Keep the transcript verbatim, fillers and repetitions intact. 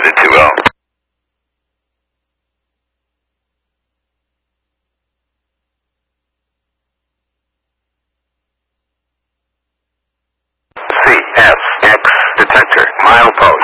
United two L. C S X detector, milepost.